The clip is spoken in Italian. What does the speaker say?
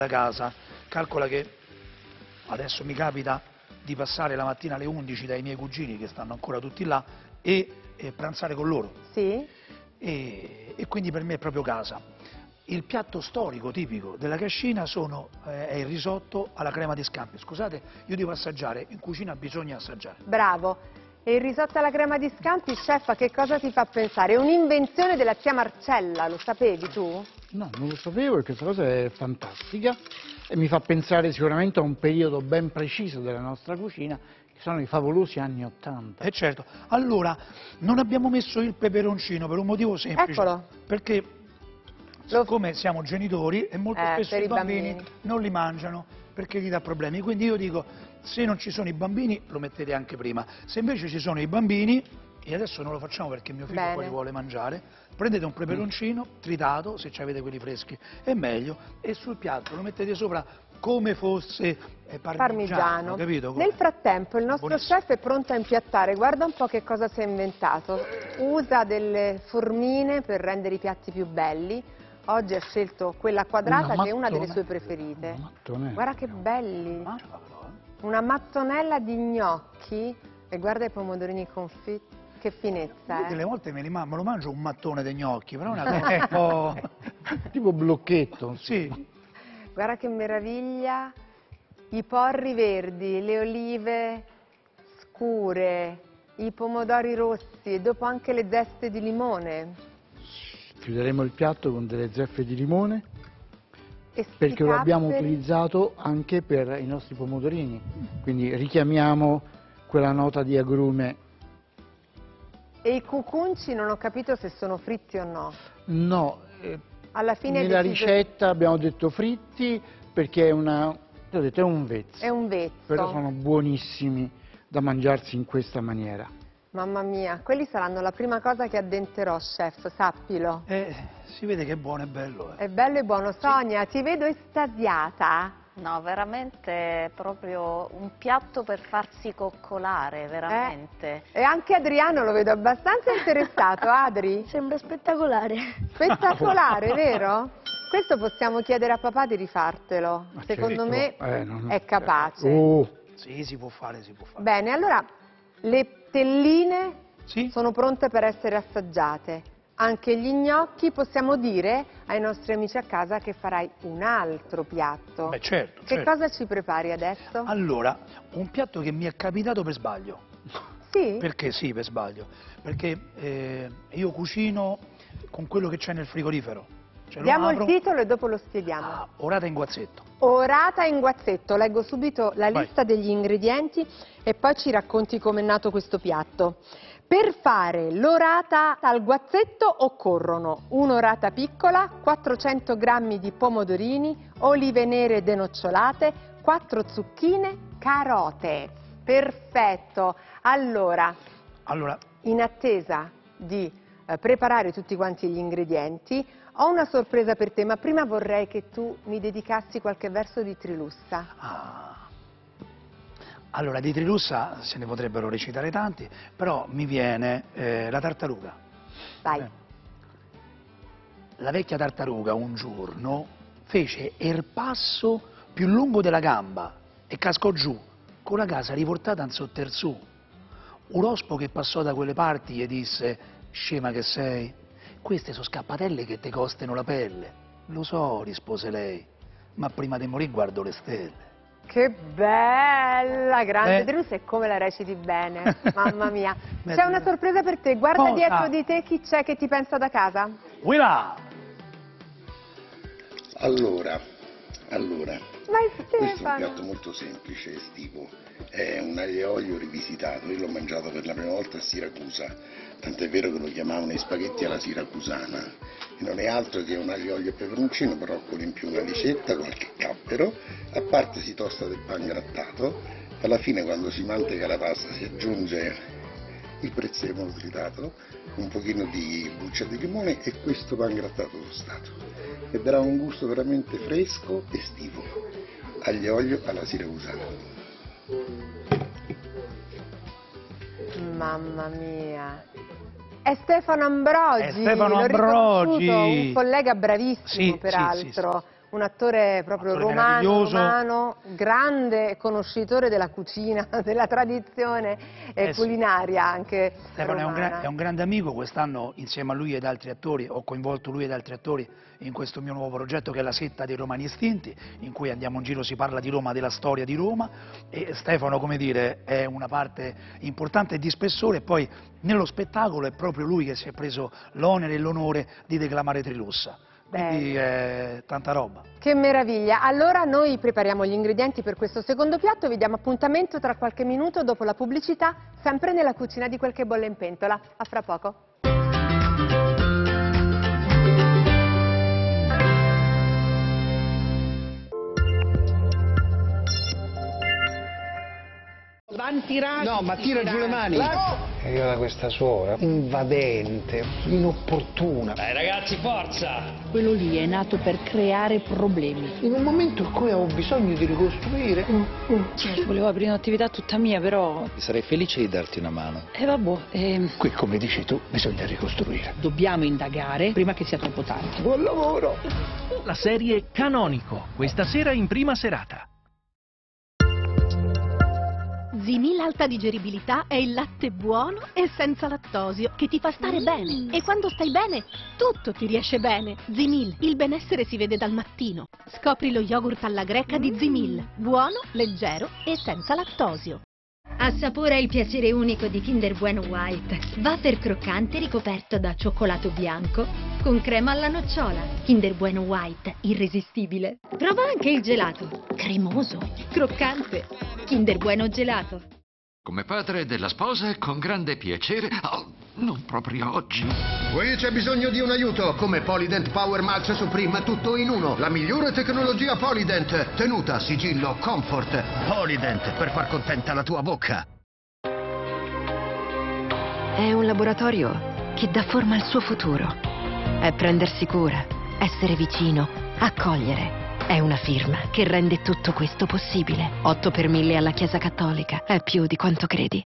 da casa. Calcola che adesso mi capita di passare la mattina alle 11 dai miei cugini, che stanno ancora tutti là, e pranzare con loro. Sì? E quindi per me è proprio casa. Il piatto storico tipico della Cascina è il risotto alla crema di scampi. Scusate, io devo assaggiare, in cucina bisogna assaggiare. Bravo. E il risotto alla crema di scampi, chef, a che cosa ti fa pensare? È un'invenzione della zia Marcella, lo sapevi tu? No, non lo sapevo e questa cosa è fantastica e mi fa pensare sicuramente a un periodo ben preciso della nostra cucina, che sono i favolosi anni '80. Certo. Allora, non abbiamo messo il peperoncino per un motivo semplice. Eccolo. Perché siccome siamo genitori e molto spesso per i i bambini bambini. non li mangiano perché gli dà problemi. Quindi io dico, se non ci sono i bambini lo mettete anche prima. Se invece ci sono i bambini, e adesso non lo facciamo perché mio figlio poi li vuole mangiare, prendete un peperoncino tritato, se avete quelli freschi è meglio, e sul piatto lo mettete sopra come fosse parmigiano, capito? Nel frattempo il nostro Buonissimo. chef è pronto a impiattare, guarda un po' che cosa si è inventato. Usa delle formine per rendere i piatti più belli. Oggi ha scelto quella quadrata che è una delle sue preferite. Guarda che belli! Una mattonella di gnocchi e guarda i pomodorini confitti, che finezza, Delle volte me lo mangio un mattone di gnocchi, però è una cosa un po'... tipo blocchetto. Sì. Guarda che meraviglia! I porri verdi, le olive scure, i pomodori rossi e dopo anche le zeste di limone. Chiuderemo il piatto con delle zeffe di limone, E perché lo abbiamo capperi. utilizzato anche per i nostri pomodorini, quindi richiamiamo quella nota di agrume. E i cucunci non ho capito se sono fritti o no. No, Alla fine nella hai deciso- ricetta abbiamo detto fritti perché è è un vezzo, È un vezzo. però sono buonissimi da mangiarsi in questa maniera. Mamma mia, quelli saranno la prima cosa che addenterò, chef, sappilo. Si vede che è buono e bello. È bello e buono. Sonia, ti vedo estasiata. No, veramente proprio un piatto per farsi coccolare, veramente. E anche Adriano lo vedo abbastanza interessato. Adri? Sembra spettacolare. Spettacolare, vero? Questo possiamo chiedere a papà di rifartelo. Secondo me è capace. Sì, si può fare, si può fare. Bene, allora le telline Sì? sono pronte per essere assaggiate. Anche gli gnocchi, possiamo dire ai nostri amici a casa che farai un altro piatto. Beh, certo, Che cosa ci prepari adesso? Allora, un piatto che mi è capitato per sbaglio. Sì? Perché sì, per sbaglio? Perché io cucino con quello che c'è nel frigorifero. Cioè, lo Diamo apro. il titolo e dopo lo spieghiamo. Orata in guazzetto. Orata in guazzetto, leggo subito la Vai. lista degli ingredienti e poi ci racconti com'è nato questo piatto. Per fare l'orata al guazzetto occorrono un'orata piccola, 400 g di pomodorini, olive nere denocciolate, 4 zucchine, carote. Perfetto. Allora, in attesa di preparare tutti quanti gli ingredienti, ho una sorpresa per te, ma prima vorrei che tu mi dedicassi qualche verso di Trilussa. Allora, di Trilussa se ne potrebbero recitare tanti, però mi viene la tartaruga. Vai. La vecchia tartaruga un giorno fece il passo più lungo della gamba e cascò giù, con la casa riportata in sottersù. Un rospo che passò da quelle parti gli disse: scema che sei, queste sono scappatelle che ti costano la pelle. Lo so, rispose lei, ma prima di morire guardo le stelle. Che bella, grande Trilussa, e come la reciti bene, mamma mia. C'è una sorpresa per te, guarda Cosa? dietro di te chi c'è che ti pensa da casa. Uila! Allora, Vai questo è un Stefano. piatto molto semplice, estivo, è un aglio e olio rivisitato, io l'ho mangiato per la prima volta a Siracusa, tant'è vero che lo chiamavano i spaghetti alla siracusana, e non è altro che un aglio, olio e peperoncino, broccoli in più, una ricetta, qualche cappero, a parte si tosta del pan grattato, alla fine quando si manteca la pasta si aggiunge il prezzemolo tritato, un pochino di buccia di limone e questo pan grattato tostato, e darà un gusto veramente fresco, estivo, aglio e olio alla siracusana. Mamma mia. È Stefano Ambrogi, È Stefano l'ho Ambrogi. riconosciuto, un collega bravissimo Sì, peraltro. un attore proprio Attore romano, meraviglioso. grande conoscitore della cucina, della tradizione Sì. culinaria anche Stefano romana. è un grande amico, quest'anno insieme a lui ed altri attori, ho coinvolto lui ed altri attori in questo mio nuovo progetto che è La setta dei Romani estinti, in cui andiamo in giro, si parla di Roma, della storia di Roma, e Stefano, come dire, è una parte importante e di spessore, e poi nello spettacolo è proprio lui che si è preso l'onere e l'onore di declamare Trilussa. Quindi tanta roba. Che meraviglia! Allora noi prepariamo gli ingredienti per questo secondo piatto, vi diamo appuntamento tra qualche minuto dopo la pubblicità, sempre nella cucina di Quel che bolle in pentola. A fra poco. No, ma tira giù le mani. Io da questa suora, invadente, inopportuna. Dai ragazzi, forza! Quello lì è nato per creare problemi. In un momento in cui avevo bisogno di ricostruire. Volevo aprire un'attività tutta mia, però... Sarei felice di darti una mano. Vabbè, Qui, come dici tu, bisogna ricostruire. dobbiamo indagare prima che sia troppo tardi. Buon lavoro! La serie Canonico, questa sera in prima serata. Zimil Alta Digeribilità è il latte buono e senza lattosio che ti fa stare bene. E quando stai bene, tutto ti riesce bene. Zimil, il benessere si vede dal mattino. Scopri lo yogurt alla greca di Zimil, buono, leggero e senza lattosio. Assapora il piacere unico di Kinder Bueno White. Wafer croccante ricoperto da cioccolato bianco con crema alla nocciola. Kinder Bueno White, irresistibile. Prova anche il gelato. Cremoso, croccante. Kinder Bueno Gelato. Come padre della sposa, con grande piacere... Oh, non proprio oggi. Qui c'è bisogno di un aiuto, come Polydent Power Mulch Supreme, tutto in uno. La migliore tecnologia Polydent, tenuta, sigillo, comfort. Polydent, per far contenta la tua bocca. È un laboratorio che dà forma al suo futuro. È prendersi cura, essere vicino, accogliere. È una firma che rende tutto questo possibile. 8 per 1000 alla Chiesa Cattolica. È più di quanto credi.